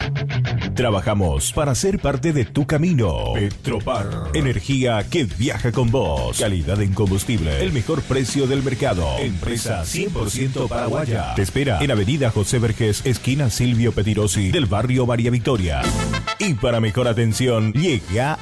Trabajamos para ser parte de tu camino. Petropar. Energía que viaja con vos. Calidad en combustible. El mejor precio del mercado. Empresa 100% paraguaya. Te espera en Avenida José Vergés, esquina Silvio Petirosi, del barrio María Victoria. Y para mejor atención, llega